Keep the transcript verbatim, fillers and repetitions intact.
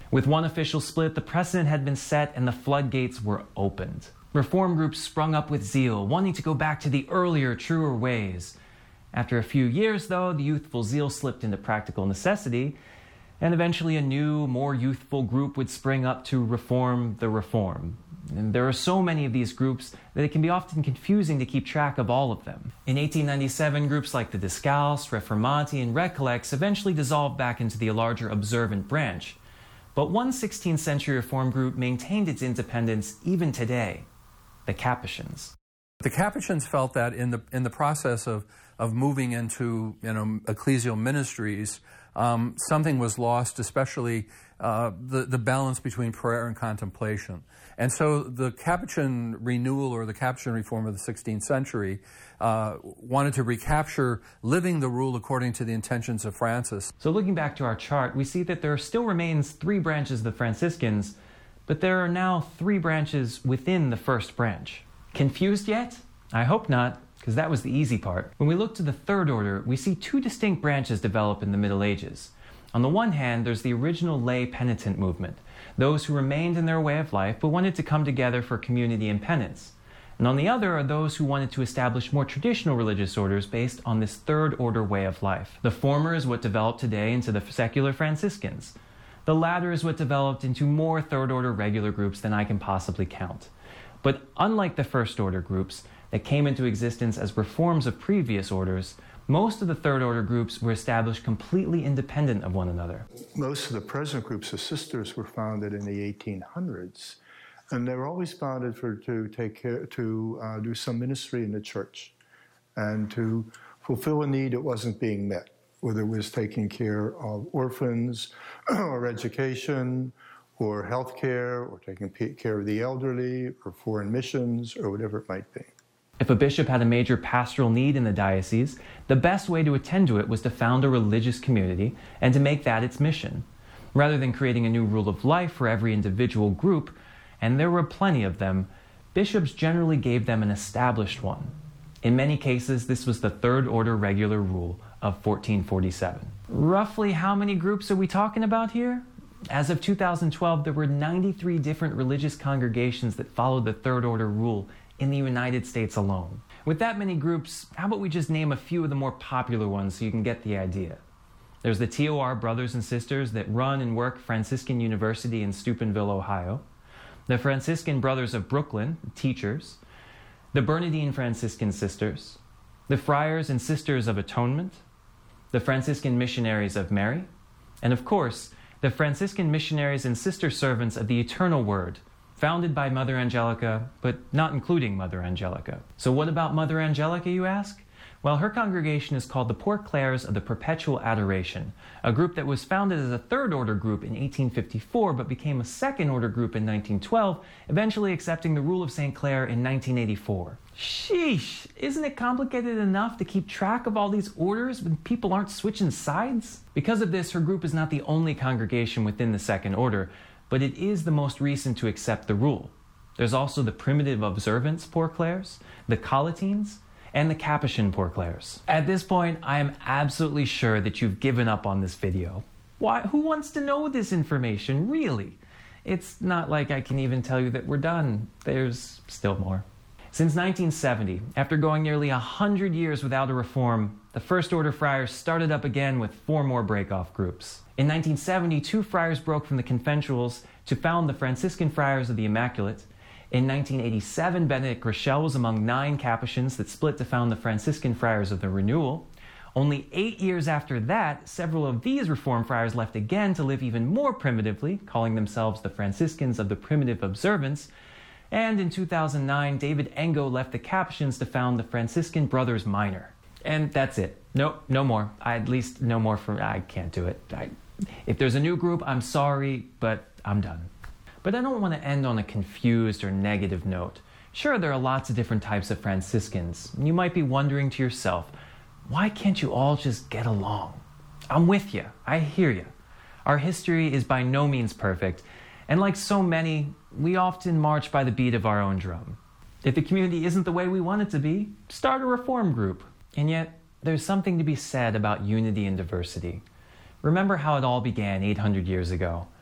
With one official split, the precedent had been set and the floodgates were opened. Reform groups sprung up with zeal, wanting to go back to the earlier, truer ways. After a few years, though, the youthful zeal slipped into practical necessity, and eventually a new, more youthful group would spring up to reform the reform. And there are so many of these groups that it can be often confusing to keep track of all of them. In eighteen ninety-seven, groups like the Descalces, Reformati, and Recollects eventually dissolved back into the larger observant branch. But one sixteenth century reform group maintained its independence even today: the Capuchins. The Capuchins felt that in the in the process of of moving into, you know, ecclesial ministries, um, something was lost, especially uh, the the balance between prayer and contemplation. And so the Capuchin renewal, or the Capuchin reform of the sixteenth century, uh, wanted to recapture living the rule according to the intentions of Francis. So looking back to our chart, we see that there still remains three branches of the Franciscans, but there are now three branches within the first branch. Confused yet? I hope not, because that was the easy part. When we look to the Third Order, we see two distinct branches develop in the Middle Ages. On the one hand, there's the original lay penitent movement, those who remained in their way of life but wanted to come together for community and penance. And on the other are those who wanted to establish more traditional religious orders based on this Third Order way of life. The former is what developed today into the secular Franciscans. The latter is what developed into more Third Order regular groups than I can possibly count. But unlike the First Order groups that came into existence as reforms of previous orders, most of the Third Order groups were established completely independent of one another. Most of the present groups of sisters were founded in the eighteen hundreds, and they were always founded for to take care, to uh, do some ministry in the church and to fulfill a need that wasn't being met, whether it was taking care of orphans or education or health care, or taking care of the elderly, or foreign missions, or whatever it might be. If a bishop had a major pastoral need in the diocese, the best way to attend to it was to found a religious community and to make that its mission, rather than creating a new rule of life for every individual group, and there were plenty of them. Bishops generally gave them an established one. In many cases, this was the Third Order regular rule of fourteen forty-seven. Roughly how many groups are we talking about here? As of two thousand twelve, there were ninety-three different religious congregations that followed the Third Order rule in the United States alone. With that many groups, how about we just name a few of the more popular ones so you can get the idea? There's the T O R Brothers and Sisters that run and work Franciscan University in Steubenville, Ohio. The Franciscan Brothers of Brooklyn, teachers. The Bernardine Franciscan Sisters. The Friars and Sisters of Atonement. The Franciscan Missionaries of Mary. And of course, the Franciscan Missionaries and Sister Servants of the Eternal Word, founded by Mother Angelica, but not including Mother Angelica. So what about Mother Angelica, you ask? Well, her congregation is called the Poor Clares of the Perpetual Adoration, a group that was founded as a Third Order group in eighteen fifty-four, but became a Second Order group in nineteen twelve, eventually accepting the rule of Saint Clare in nineteen eighty-four. Sheesh, isn't it complicated enough to keep track of all these orders when people aren't switching sides? Because of this, her group is not the only congregation within the Second Order, but it is the most recent to accept the rule. There's also the Primitive Observance Poor Clares, the Collatines, and the Capuchin Poor Clares. At this point, I am absolutely sure that you've given up on this video. Why? Who wants to know this information, really? It's not like I can even tell you that we're done. There's still more. Since nineteen seventy, after going nearly a hundred years without a reform, the First Order friars started up again with four more break-off groups. In nineteen seventy, two friars broke from the conventuals to found the Franciscan Friars of the Immaculate. In nineteen eighty-seven, Benedict Groeschel was among nine Capuchins that split to found the Franciscan Friars of the Renewal. Only eight years after that, several of these Reformed friars left again to live even more primitively, calling themselves the Franciscans of the Primitive Observance. And in two thousand nine, David Engo left the Capuchins to found the Franciscan Brothers Minor. And that's it. Nope, no more. I, at least no more from, I can't do it. I, if there's a new group, I'm sorry, but I'm done. But I don't want to end on a confused or negative note. Sure, there are lots of different types of Franciscans. You might be wondering to yourself, why can't you all just get along? I'm with you. I hear you. Our history is by no means perfect, and like so many, we often march by the beat of our own drum. If the community isn't the way we want it to be, start a reform group. And yet, there's something to be said about unity and diversity. Remember how it all began eight hundred years ago.